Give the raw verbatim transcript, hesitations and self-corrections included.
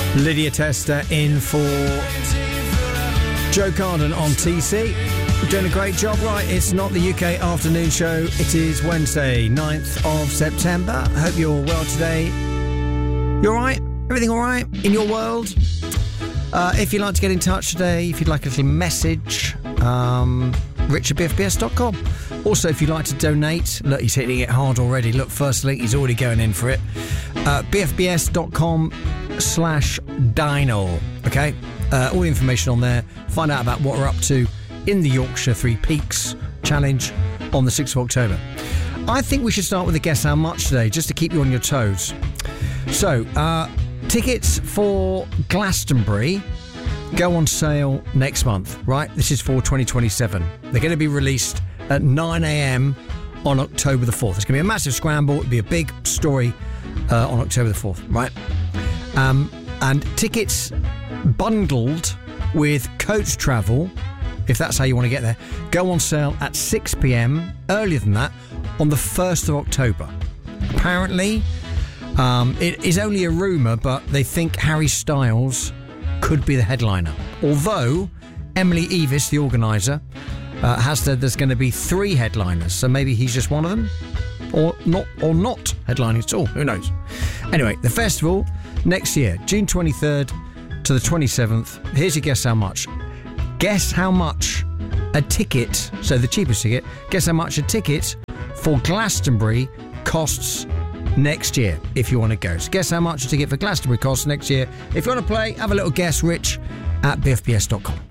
Lydia Tester in for Joe Carden on T C. Doing a great job. Right, it's not the U K afternoon show. It is Wednesday, ninth of September. I hope you're well today. You all right? Everything all right in your world? Uh, if you'd like to get in touch today, if you'd like a little message, um, rich at b f b s dot com. Also, if you'd like to donate, look, he's hitting it hard already. Look, first link, he's already going in for it. Uh, b f b s dot com slash dino. Okay? Uh, all the information on there. Find out about what we're up to in the Yorkshire Three Peaks Challenge on the sixth of October. I think we should start with a guess how much today, just to keep you on your toes. So, uh, tickets for Glastonbury go on sale next month, right? This is for twenty twenty-seven. They're going to be released at nine a.m. on October the fourth. It's going to be a massive scramble. It'll be a big story uh, on October the fourth, right? Um, and tickets bundled with coach travel, if that's how you want to get there, go on sale at six p.m, earlier than that, on the first of October. Apparently, um, it is only a rumour, but they think Harry Styles could be the headliner. Although, Emily Evis, the organiser, uh, has said there's going to be three headliners, so maybe he's just one of them, or not, or not headlining at all, who knows. Anyway, the festival, next year, June twenty-third to the twenty-seventh. Here's your guess how much. Guess how much a ticket, so the cheapest ticket, guess how much a ticket for Glastonbury costs next year, if you want to go. So guess how much a ticket for Glastonbury costs next year. If you want to play, have a little guess, rich at b f b s dot com.